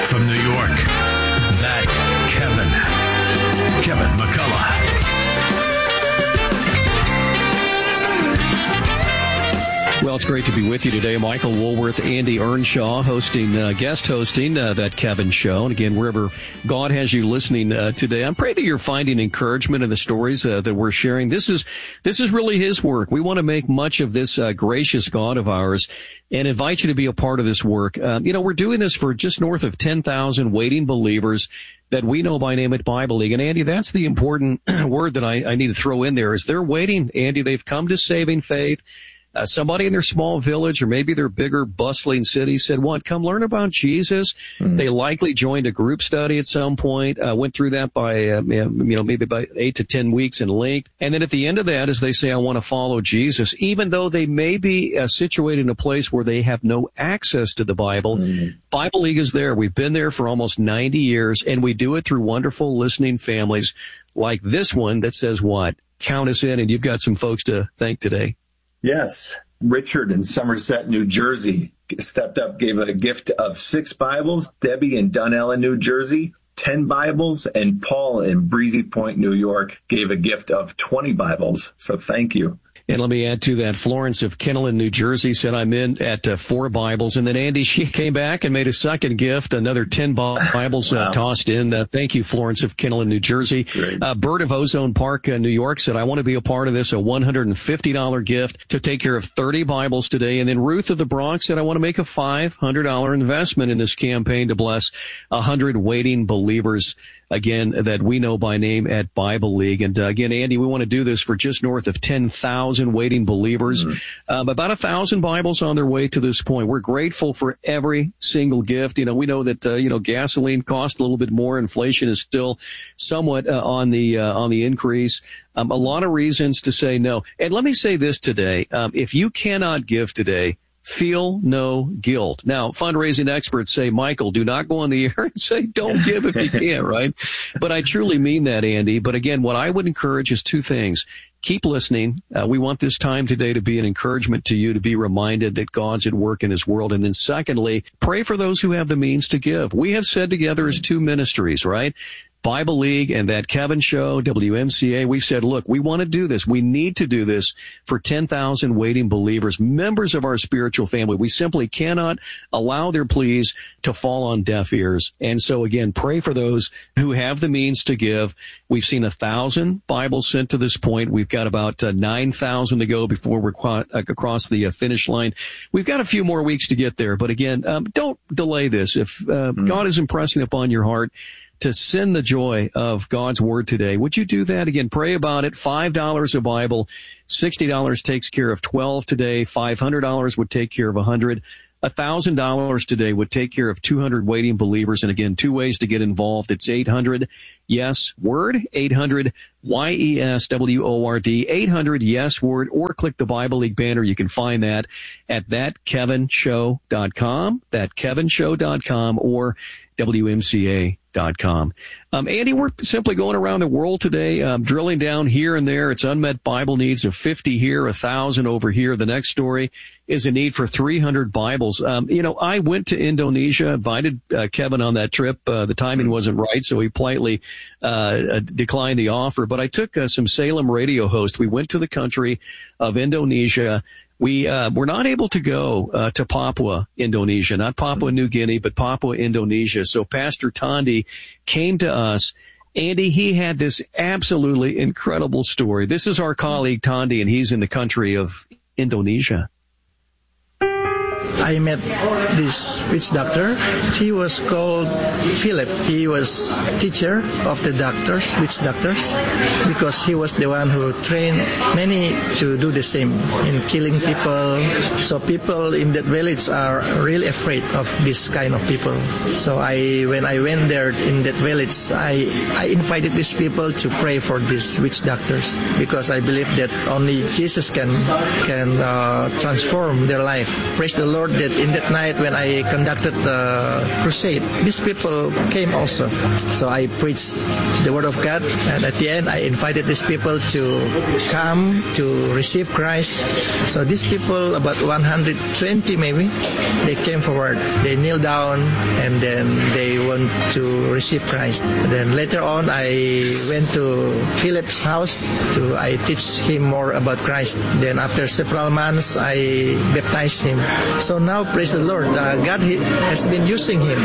from New York, that Kevin McCullough. Well, it's great to be with you today. Michael Woolworth, Andy Earnshaw guest hosting that Kevin show. And again, wherever God has you listening today, I'm praying that you're finding encouragement in the stories that we're sharing. This is really His work. We want to make much of this gracious God of ours and invite you to be a part of this work. We're doing this for just north of 10,000 waiting believers that we know by name at Bible League. And Andy, that's the important word that I need to throw in there is they're waiting. Andy, they've come to saving faith. Somebody in their small village or maybe their bigger bustling city said, come learn about Jesus. Mm-hmm. They likely joined a group study at some point, went through that by, maybe by 8 to 10 weeks in length. And then at the end of that, as they say, I want to follow Jesus, even though they may be situated in a place where they have no access to the Bible. Mm-hmm. Bible League is there. We've been there for almost 90 years, and we do it through wonderful listening families like this one that says what? Count us in, and you've got some folks to thank today. Yes. Richard in Somerset, New Jersey, stepped up, gave a gift of 6 Bibles. Debbie in Dunellen, New Jersey, 10 Bibles. And Paul in Breezy Point, New York, gave a gift of 20 Bibles. So thank you. And let me add to that, Florence of Kinnelon, New Jersey, said I'm in at 4 Bibles. And then Andy, she came back and made a second gift, another 10 Bibles wow. Tossed in. Thank you, Florence of Kinnelon, New Jersey. Bert of Ozone Park, New York, said I want to be a part of this, a $150 gift to take care of 30 Bibles today. And then Ruth of the Bronx said I want to make a $500 investment in this campaign to bless 100 waiting believers, again, that we know by name at Bible League. And again, Andy, we want to do this for just north of 10,000 waiting believers. Mm-hmm. About 1,000 Bibles on their way to this point. We're grateful for every single gift. We know that, gasoline costs a little bit more. Inflation is still somewhat on the increase. A lot of reasons to say no. And let me say this today. If you cannot give today, feel no guilt. Now, fundraising experts say, Michael, do not go on the air and say, don't give if you can't, right? But I truly mean that, Andy. But again, what I would encourage is 2 things. Keep listening. We want this time today to be an encouragement to you, to be reminded that God's at work in His world. And then secondly, pray for those who have the means to give. We have said together as 2 ministries, right? Bible League and that Kevin show, WMCA, we said, look, we want to do this. We need to do this for 10,000 waiting believers, members of our spiritual family. We simply cannot allow their pleas to fall on deaf ears. And so again, pray for those who have the means to give. We've seen 1,000 Bibles sent to this point. We've got about 9,000 to go before we're across the finish line. We've got a few more weeks to get there. But again, don't delay this. If God is impressing upon your heart to send the joy of God's Word today, would you do that? Again, pray about it. $5 a Bible. $60 takes care of 12 today. $500 would take care of 100. $1,000 today would take care of 200 waiting believers. And again, 2 ways to get involved. It's 800-YES-WORD, 800-YESWORD, 800-YES-WORD, or click the Bible League banner. You can find that at thatkevinshow.com, thatkevinshow.com, or WMCA.com. Andy, we're simply going around the world today, drilling down here and there. It's unmet Bible needs of 50 here, 1,000 over here. The next story is a need for 300 Bibles. I went to Indonesia, invited Kevin on that trip. The timing wasn't right, so he politely declined the offer. But I took some Salem radio hosts. We went to the country of Indonesia. We were not able to go to Papua, Indonesia, not Papua New Guinea, but Papua, Indonesia. So Pastor Tondi came to us. Andy, he had this absolutely incredible story. This is our colleague Tondi, and he's in the country of Indonesia. I met this witch doctor. He was called Philip. He was teacher of the doctors, witch doctors, because he was the one who trained many to do the same in killing people. So people in that village are really afraid of this kind of people. So when I went there in that village, I invited these people to pray for these witch doctors, because I believe that only Jesus can transform their life. Praise the Lord. Lord that in that night when I conducted the crusade, these people came also. So I preached the Word of God, and at the end I invited these people to come to receive Christ. So these people, about 120 maybe, they came forward. They kneeled down and then they want to receive Christ. Then later on I went to Philip's house I teach him more about Christ. Then after several months I baptized him. So now, praise the Lord, God has been using him.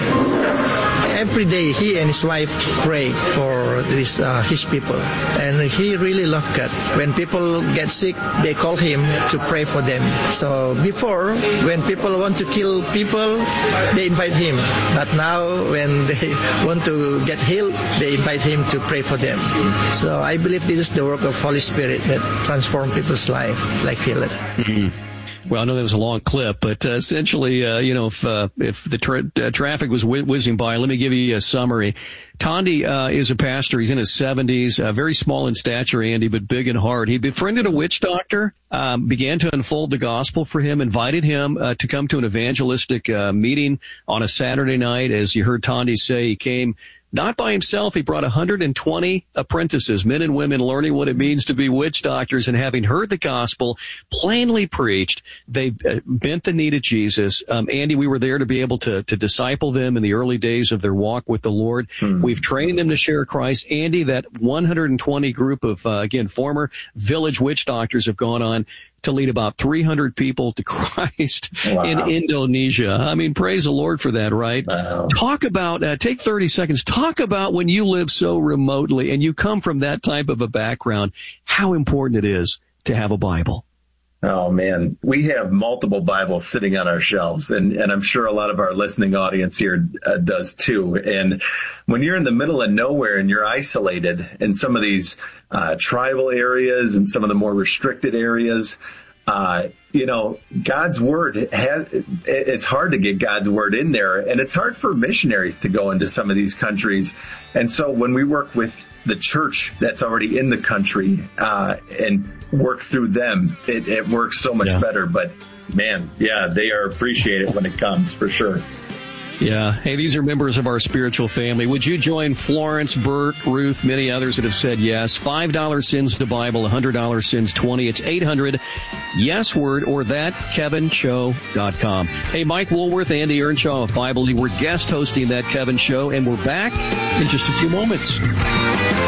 Every day he and his wife pray for his people, and he really loved God. When people get sick, they call him to pray for them. So before, when people want to kill people, they invite him. But now when they want to get healed, they invite him to pray for them. So I believe this is the work of Holy Spirit that transforms people's life, like Philip. Mm-hmm. Well, I know that was a long clip, but essentially, if the traffic was whizzing by, let me give you a summary. Tandy is a pastor. He's in his 70s, very small in stature, Andy, but big in heart. He befriended a witch doctor, began to unfold the gospel for him, invited him to come to an evangelistic meeting on a Saturday night. As you heard Tandy say, he came not by himself. He brought 120 apprentices, men and women, learning what it means to be witch doctors, and having heard the gospel plainly preached, they bent the knee to Jesus. Andy, we were there to be able to disciple them in the early days of their walk with the Lord. We've trained them to share Christ. Andy, that 120 group of, former village witch doctors have gone on to lead about 300 people to Christ in Indonesia. I mean, praise the Lord for that, right? Wow. Talk about, take 30 seconds, talk about when you live so remotely and you come from that type of a background, how important it is to have a Bible. Oh, man, we have multiple Bibles sitting on our shelves, and I'm sure a lot of our listening audience here does too. And when you're in the middle of nowhere and you're isolated in some of these tribal areas and some of the more restricted areas, God's Word it's hard to get God's Word in there, and it's hard for missionaries to go into some of these countries. And so when we work with the church that's already in the country and work through them, it works so much better. But man, they are appreciated when it comes, for sure. Yeah. Hey, these are members of our spiritual family. Would you join Florence, Bert, Ruth, many others that have said yes? $5 sends the Bible, $100 sends 20. It's 800 yes word or thatkevinshow.com. Hey, Mike Woolworth, Andy Earnshaw of Bible League. We're guest hosting That Kevin Show, and we're back in just a few moments.